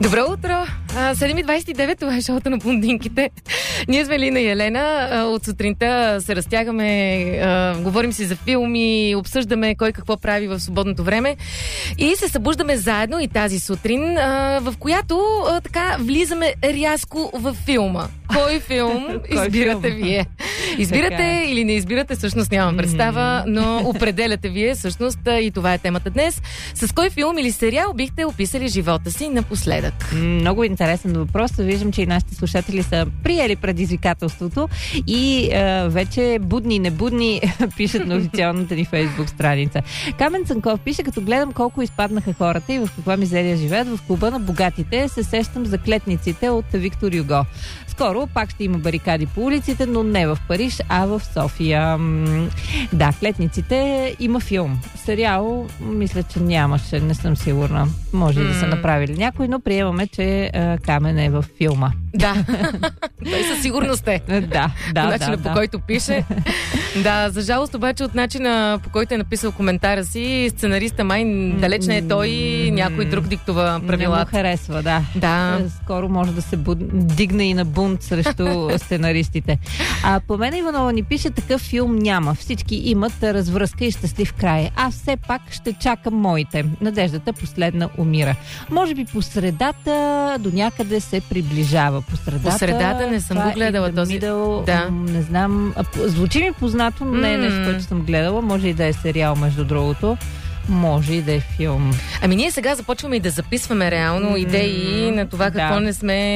Добро утро! 7:29, това е шоуто на блондинките. Ние сме Лина и Елена. От сутринта се разтягаме, говорим си за филми, обсъждаме кой какво прави в свободното време и се събуждаме заедно и тази сутрин, в която така влизаме рязко във филма. Кой филм избирате вие? Избирате или не избирате, всъщност нямам представа, но определяте вие всъщност и това е темата днес. С кой филм или сериал бихте описали живота си напоследък? Много интересен въпрос. Виждам, че и нашите слушатели са приели предизвикателството и вече будни и небудни пишат на официалната ни Фейсбук страница. Камен Цанков пише: като гледам колко изпаднаха хората и в каква мизерия живеят в клуба на богатите, се сещам за клетниците от Виктор Юго. Скоро пак ще има барикади по улиците, но не в Париж, а в София. Да, клетниците има филм. Сериал, мисля, че нямаше, не съм сигурна. Може и да са направили някой, но приемаме, че Камен е в филма. Да, той със сигурност е. Да. По начина, по който пише. Да, за жалост обаче от начина, по който е написал коментара си, сценариста май далеч не е той, някой друг диктува правилата. Не му харесва, да. Скоро може да се дигне и на бунт срещу сценаристите. А Пламена Иванова ни пише: такъв филм няма. Всички имат развръзка и щастлив край. Аз все пак ще чакам моите. Надеждата последна умира. Може би по средата до някъде се приближава. По средата не съм го гледала този. Да. Не знам. Звучи ми познато, но не е нещо, което съм гледала. Може и да е сериал, между другото. Може и да е филм. Ами ние сега започваме и да записваме реално идеи на това какво не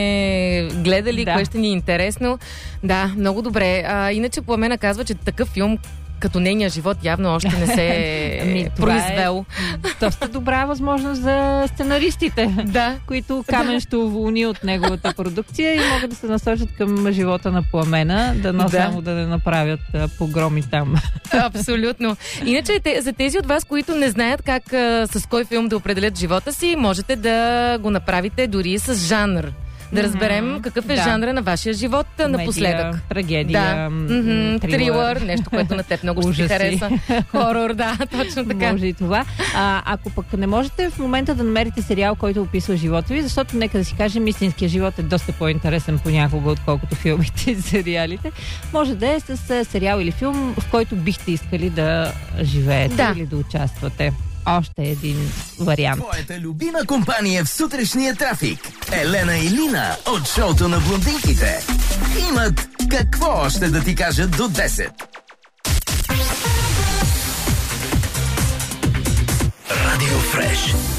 сме гледали, кое ще ни е интересно. Да, много добре. Иначе Пламена казва, че такъв филм като нейния живот явно още не се е произвел. Доста добра възможност за сценаристите, които Камен ще уволни от неговата продукция и могат да се насочат към живота на Пламена, само да не направят погроми там. Абсолютно. Иначе за тези от вас, които не знаят как с кой филм да определят живота си, можете да го направите дори с жанр. Да разберем какъв е жанра на вашия живот напоследък. Трагедия, трилър, нещо, което на теб много ще ти хареса. Хорор, точно така. Може и това. Ако пък не можете в момента да намерите сериал, който описва живота ви, защото нека да си кажем, истинският живот е доста по-интересен понякога, отколкото филмите и сериалите, може да е с сериал или филм, в който бихте искали да живеете или да участвате. Още един вариант. Твоята любима компания в сутрешния трафик. Елена и Лина от шоуто на блондинките имат какво още да ти кажат до 10. Радио Фреш.